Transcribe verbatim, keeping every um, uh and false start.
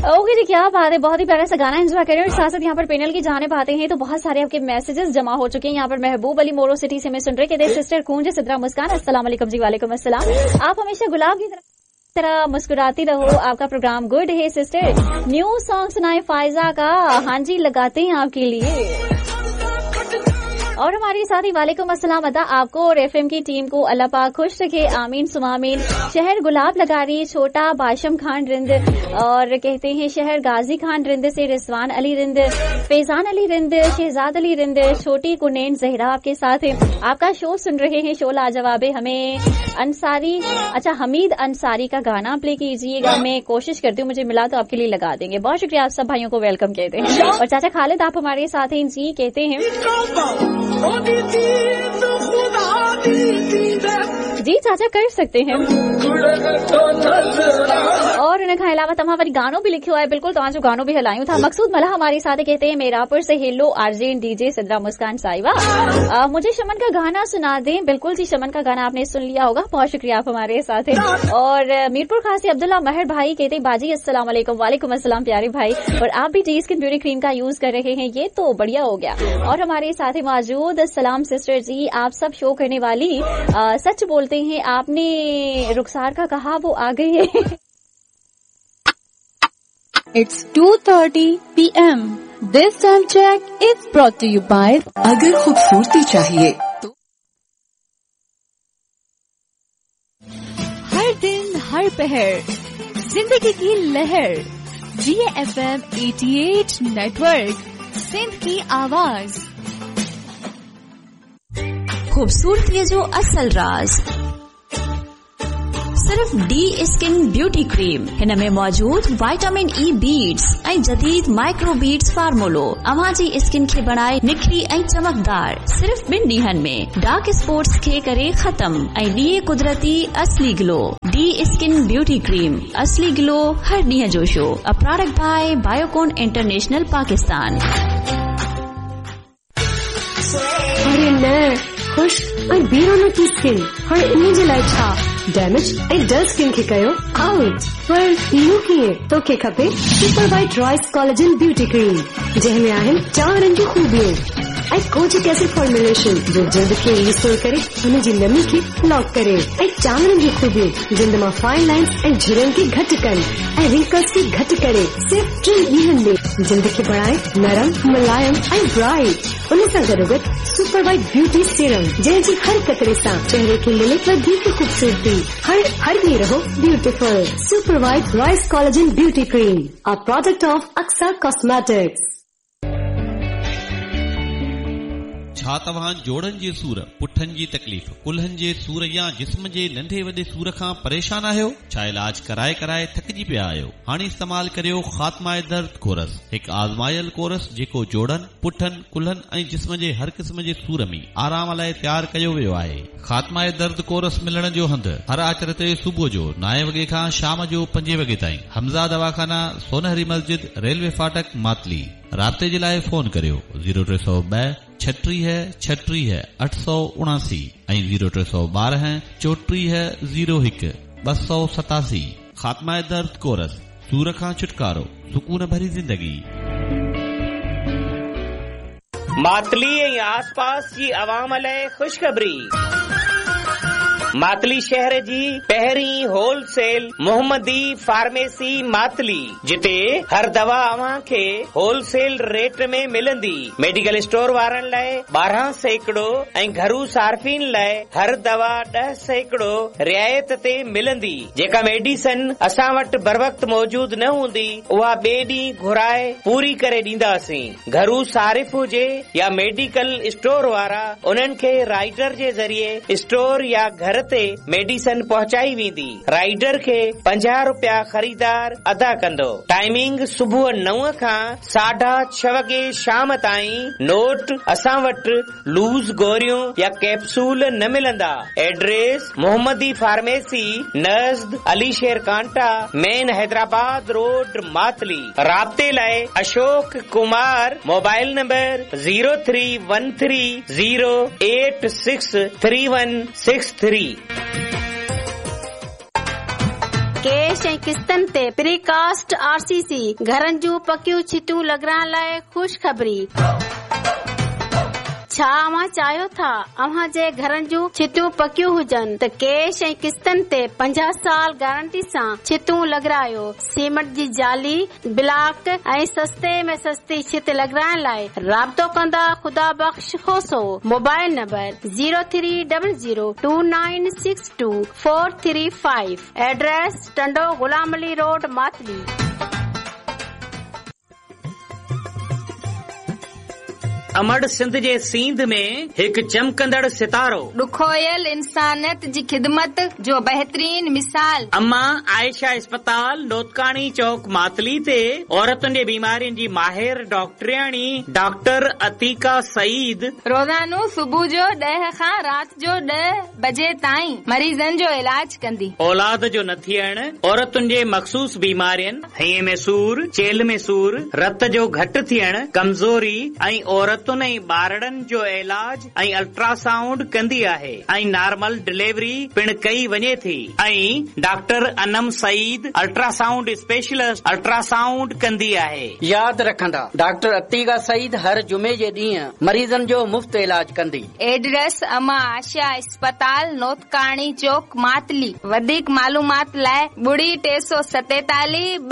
Okay जी, क्या बात है, बहुत ही प्यारा सा गाना एंजॉय कर रहे हैं। साथ साथ यहाँ पर पैनल की जाने पाते हैं तो बहुत सारे आपके मैसेजेस जमा हो चुके हैं। यहाँ पर महबूब अली मोरो सिटी से मैं सुन रहे कहते सिस्टर कूंज सिद्रा मुस्कान, अस्सलाम वालेकुम जी। वालेकुम अस्सलाम। आप हमेशा गुलाब की तरह मुस्कुराती रहो, आपका प्रोग्राम गुड है सिस्टर। न्यू सॉन्ग सुनाए फायजा का, हाँ जी लगाते हैं आपके लिए। और हमारे साथ ही वालेकुम अस्सलाम अदा आपको और एफएम की टीम को अल्लाह पाक खुश रखे, आमीन सुमामीन। शहर गुलाब लगारी छोटा बाशम खान रिंद और कहते हैं शहर गाजी खान रिंद से रिजवान अली रिंद, फैजान अली रिंद, शहजाद अली रिंद, छोटी कुनैन जहरा आपके साथ है। आपका शो सुन रहे हैं, शो लाजवाब है। हमें अंसारी अच्छा हमीद अंसारी का गाना प्ले कीजिएगा। मैं कोशिश करती हूँ, मुझे मिला तो आपके लिए लगा देंगे। बहुत शुक्रिया, आप सब भाइयों को वेलकम कहते हैं। और चाचा खालिद आप हमारे साथ हैं जी, कहते हैं जी चाचा कर सकते हैं। और इनके अलावा तमाम गानों भी लिखे हुआ है बिल्कुल, तो आज जो गानों भी हलायूं था। मकसूद मला हमारे साथ कहते हैं मेरापुर से hello urgent DJ Sidra Muskan साहिबा, आ, मुझे शमन का गाना सुना दें। बिल्कुल जी, शमन का गाना आपने सुन लिया होगा, बहुत शुक्रिया आप हमारे साथ हैं। और मीरपुर खास से अब्दुल्ला महर भाई कहते हैं बाजी अस्सलाम वालेकुम। वालेकुम अस्सलाम प्यारे भाई। और आप भी डी स्किन ब्यूटी क्रीम का यूज कर रहे हैं, ये तो बढ़िया हो गया। और हमारे साथ ही मौजूद सलाम सिस्टर जी, आप सब शो करने वाली आ, सच बोलते हैं, आपने रुखसार का कहा वो आ गई है। It's two thirty p m This time check is brought to you by अगर खूबसूरती चाहिए तो हर दिन हर पहर जिंदगी की लहर, जी एफ एम अठासी नेटवर्क, सिंध की आवाज। खूबसूरती जो असल राज सिर्फ डी स्किन ब्यूटी क्रीम, हिन में मौजूद विटामिन ई बीड्स ऐं जदीद माइक्रो बीड्स फार्मूलो अव्हां जी स्किन खे बणाए निखरी ऐं चमकदार। सिर्फ ॿिनि ॾींहनि में डार्क स्पॉट्स खे करे ख़त्म ऐं ॾिए कुदरती असली glow. D skin beauty cream, असली ग्लो हर ॾींहं जो show. A product by Biocon international Pakistan. अरे न खुश ऐं बीरोन की स्किन हाणे इन जे लाइ छा डैमेज ऐं डल स्किन खे कयो आउट। पर इहो कीअं? तोखे खपे super white Royce collagen beauty cream, जंहिंमें आहिनि चांवरनि जूं खूबियूं ऐं कोजिक एसिड फॉर्मुलेशन जो जिल्द खे रिस्टोर करे हुन जी नमी खे लॉक करे, ऐं चांवरनि जूं खूबियूं जिल्द मां फाइन लाइन्स ऐं झुरियुनि खे घटि कनि ऐं रिंकल्स खे घटि करे सिर्फ टिनि ॾींहनि में जिल्द खे बणाए नरम, मुलायम ऐं ब्राइट। उन सां गॾोगॾु सुपर वाइट ब्यूटी सीरम, जंहिंजी हर कतरे सां चेहरे खे मिले वधीक खूबसूरती। हर हर ॾींहुं रहो beautiful. Super white Royce collagen beauty cream, a product of Aqsa cosmetics. छा तव्हां जोड़नि जे सूर, पुठनि जी तकलीफ़, कुल्हनि जे सूर या जिस्म जे नंढे वॾे सूर खां परेशान आहियो? छा इलाज कराए कराए थकिजी पिया आहियो? हाणे इस्तेमाल करियो ख़ात्माए दर्द कोरस, हिकु आज़मायल कोरस जेको जोड़नि, पुठनि, कुल्हनि ऐं जिस्म जे हर क़िस्म जे सूर में आराम लाइ तयारु कयो वियो आहे। ख़ात्माए दर्द कोरस मिलण जो हंधि हर आचर ते सुबुह जो नाए वॻे खां शाम जो पंजे वॻे ताईं। हमज़ा दवाखाना, सोनहरी मस्जिद, रेलवे फाटक, मातली। राब्ते जे लाइ फोन करियो ज़ीरो टे सौ ॿ छटीह छटीह अठ सौ उणासी ऐं ज़ीरो टे सौ ॿारहं चोटीह ज़ीरो हिकु ॿ सौ सतासी। ख़ात्माए दर्द कोरस, सूर खां छुटकारो, सुकून भरी ज़िंदगी। मातली ऐं आसपास जी अवाम लाइ ख़ुशख़बरी। मातली शहर जी पहिरीं होलसेल मोहम्मदी फार्मेसी मातली, जिते हर दवा अव्हां खे होलसेल रेट में मिलंदी। मेडिकल स्टोर वारनि लाइ ॿारहं सैकड़ो ऐं घरू सार्फिन लाइ हर दवा ॾह सैकड़ो रियायत ते मिलंदी। जेका मेडिसन असां वटि बर वक्त मौजूद न हूंदी, उहा ॿिए ॾींहुं घुराए पूरी करे ॾींदासीं। घरू सारिफ हुजे या मेडिकल स्टोर वारा, उन्हनि खे राइडर जे ज़रिए स्टोर या घर ते मेडिसन पहुचाई वेंदी। राइडर खे पंजाह रुपया ख़रीदार अदा कंदो। टाइमिंग सुबुह नव खां साढा छह वॻे शाम ताईं। नोट, असां वटि लूज़ गोरियूं या कैप्सूल न मिलंदा। एड्रेस मोहम्मदी फार्मेसी नज़द अली शेर कांटा, मेन हैदराबाद रोड, मातली। राब्ते लाइ Ashok Kumar, mobile number zero three one three zero eight six three one six three. Cash ऐं किस्तनि ते प्रीकास्ट आरसीसी घरनि जूं पकियूं छिटियूं लॻाइण लाइ ख़ुशख़बरी। छा अव्हां चाहियो था अव्हां जे घरनि जूं छिटियूं पकियूं हुजनि त कैश ऐं किस्तनि ते पंजाह साल गारंटी सां छिटियूं लॻारायो। सीमेंट जी जाली, ब्लॉक ऐं सस्ते में सस्ती छित लॻाइण लाइ राब्तो कंदा ख़ुदा बख़्श खोसो। Mobile number zero three double zero two nine six two four three five. Address Tando Ghulam Ali road Matali. अमड़ Sindh जे सींध में हिकु चमकंदड़ सितारो, ॾुखोयल इंसानियत जी ख़िदमत जो बहितरीन मिसाल। अम्मा आयशा अस्पताल लोतकानी चौक मातली ते औरतुनि जे बीमारियुनि जी माहिर डॉक्टरियाणी डॉक्टर अतीका सईद रोज़ानो सुबुह जो ॾह खां राति जो ॾह बजे ताईं मरीज़नि जो इलाज कंदी। औलाद जो न थियण, औरतुनि जे मख़सूस बीमारियुनि, हईअ में सूर, चेल में सूर, रत जो घटि थियण, कमज़ोरी ऐं औरतुनि ऐं ॿारड़नि जो इलाज ऐं अल्ट्रासाउंड कंदी आहे ऐं नॉर्मल डिलीवरी पिण कई वञे थी। ऐं doctor Anam Saeed ultrasound specialist ultrasound कंदी आहे। यादि रखंदा डॉक्टर अतीका सईद हर जुमे जे ॾींहुं मरीज़नि जो मुफ़्त इलाज कंदी। एड्रेस अमा आशा अस्पताल नोतकाणी चौक मातली। वधीक मालूमात लाइ ॿुड़ी टे सौ सतेतालीह